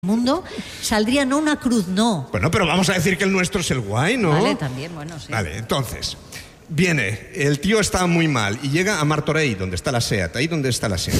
mundo saldría no una cruz, no. Bueno, pero vamos a decir que el nuestro es el guay, ¿no? Vale, también, bueno, sí. Vale, entonces, viene, el tío está muy mal y llega a Martorell, donde está la SEAT, ahí donde está la SEAT.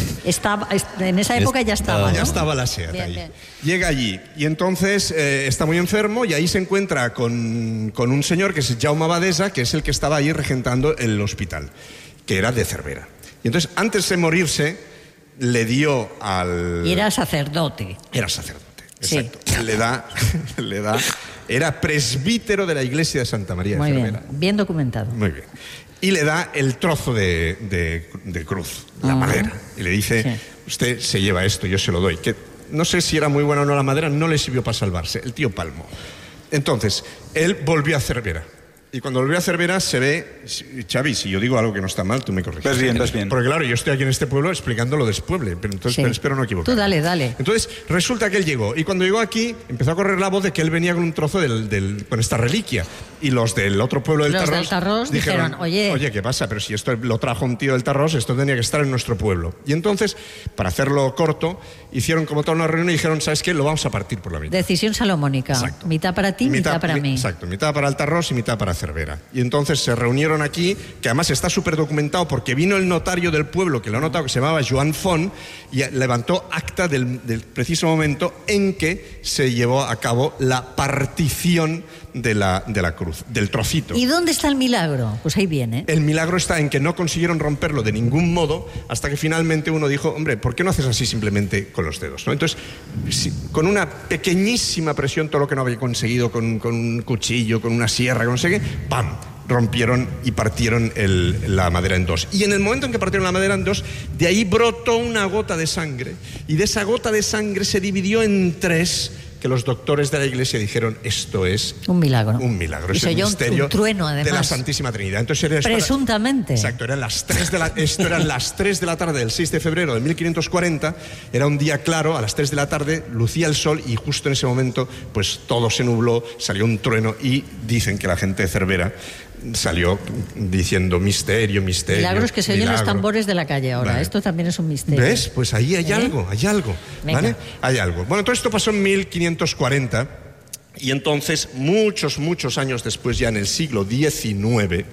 En esa época ya estaba, ¿no? Ya estaba la SEAT bien, ahí. Bien. Llega allí y entonces está muy enfermo y ahí se encuentra con un señor que es Jaume Abadesa, que es el que estaba ahí regentando el hospital, que era de Cervera. Y entonces, antes de morirse, le dio al... Y era sacerdote. Era sacerdote. Sí. Exacto. Le da, era presbítero de la iglesia de Santa María de Cervera. Bien documentado. Muy bien. Y le da el trozo de cruz, la madera. Y le dice, sí, usted se lleva esto, yo se lo doy. Que no sé si era muy buena o no la madera, no le sirvió para salvarse. El tío palmó. Entonces, él volvió a Cervera. Y cuando volvió a Cervera se ve... Xavi, si yo digo algo que no está mal, tú me corriges. Vas bien. Porque claro, yo estoy aquí en este pueblo explicando lo de Espueble, pero entonces sí, pero espero no equivocarme. Tú dale. Entonces, resulta que él llegó, y cuando llegó aquí, empezó a correr la voz de que él venía con un trozo con esta reliquia. Y los del otro pueblo del Tarrós dijeron, oye, ¿qué pasa? Pero si esto lo trajo un tío del Tarrós, esto tenía que estar en nuestro pueblo. Y entonces, para hacerlo corto, hicieron como toda una reunión y dijeron, ¿sabes qué? Lo vamos a partir por la mitad. Decisión salomónica. Exacto. Mitad para ti, mitad para mí. Exacto, mitad para el Tarrós y mitad para Cervera. Y entonces se reunieron aquí, que además está súper documentado porque vino el notario del pueblo, que lo ha notado, que se llamaba Joan Font, y levantó acta del preciso momento en que se llevó a cabo la partición de la cruz, del trocito. ¿Y dónde está el milagro? Pues ahí viene. El milagro está en que no consiguieron romperlo de ningún modo hasta que finalmente uno dijo, hombre, ¿por qué no haces así simplemente con los dedos? ¿No? Entonces, con una pequeñísima presión, todo lo que no había conseguido con un cuchillo, con una sierra, con no sé qué, ¡pam!, rompieron y partieron la madera en dos. Y en el momento en que partieron la madera en dos, de ahí brotó una gota de sangre. Y de esa gota de sangre se dividió en tres, que los doctores de la iglesia dijeron, esto es un milagro. Un milagro. Y es el misterio un trueno, además, de la Santísima Trinidad. Entonces, presuntamente. Exacto, eran las 3 de la tarde del 6 de febrero de 1540, era un día claro, a las 3 de la tarde lucía el sol y justo en ese momento pues todo se nubló, salió un trueno y dicen que la gente de Cervera salió diciendo misterio. Milagros que se oyen los tambores de la calle ahora. Vale. Esto también es un misterio. ¿Ves? Pues ahí hay algo. ¿Vale? Hay algo. Bueno, todo esto pasó en 1540 y entonces, muchos años después, ya en el siglo XIX,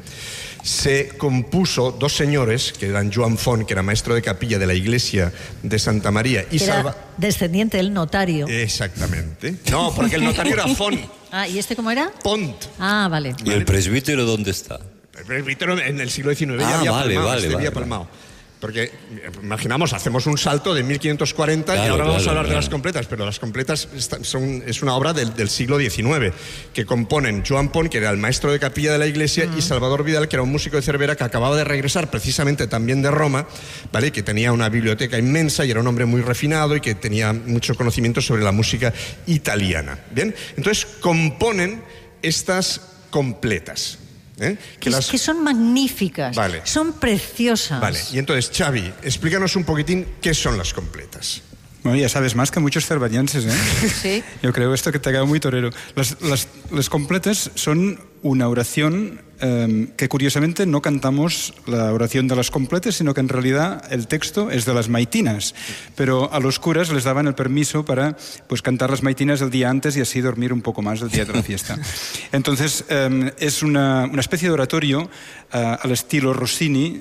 se compuso dos señores, que eran Joan Font, que era maestro de capilla de la iglesia de Santa María, y era descendiente del notario. Exactamente. No, porque el notario era Font. Ah, ¿y este cómo era? Pont. Ah, vale. ¿Y el presbítero dónde está? El presbítero en el siglo XIX ya había palmado. Porque, imaginamos, hacemos un salto de 1540 y ahora vamos a hablar de las completas, pero las completas es una obra del siglo XIX, que componen Joan Pont, que era el maestro de capilla de la iglesia, y Salvador Vidal, que era un músico de Cervera que acababa de regresar precisamente también de Roma, ¿vale? Que tenía una biblioteca inmensa y era un hombre muy refinado y que tenía mucho conocimiento sobre la música italiana. ¿Bien? Entonces componen estas completas. Que son magníficas, vale, son preciosas. Vale, y entonces, Xavi, explícanos un poquitín qué son las completas. Bueno, ya sabes más que muchos cervanyenses, ¿eh? Sí. Yo creo esto que te ha quedado muy torero. Las completas son una oración que curiosamente no cantamos la oración de las completas, sino que en realidad el texto es de las maitinas. Pero a los curas les daban el permiso para pues, cantar las maitinas el día antes y así dormir un poco más el día de la fiesta. Entonces es una especie de oratorio al estilo Rossini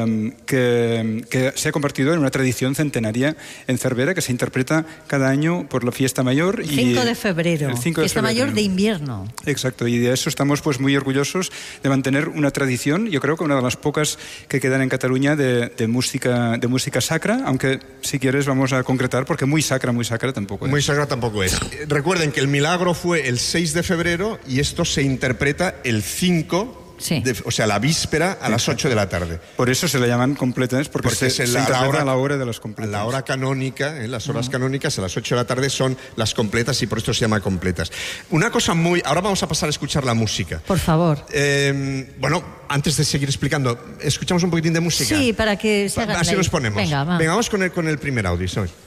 que se ha convertido en una tradición centenaria en Cervera que se interpreta cada año por la fiesta mayor. El 5 de febrero, fiesta mayor de invierno. Exacto, y de eso estamos pues muy orgullosos de mantener una tradición, yo creo que una de las pocas que quedan en Cataluña de música sacra, aunque si quieres vamos a concretar porque muy sacra tampoco es. Muy sacra tampoco es. Recuerden que el milagro fue el 6 de febrero y esto se interpreta el 5, sí, o sea, la víspera a las 8 de la tarde. Por eso se le llaman completas, porque se interpreta a la hora de las completas. La hora canónica, las horas canónicas a las 8 de la tarde son las completas y por esto se llama completas. Una cosa ahora vamos a pasar a escuchar la música. Por favor. Bueno, antes de seguir explicando, ¿escuchamos un poquitín de música? Sí, para que se hagan. Así nos ponemos. Venga, vamos con el primer audio, ¿sabes?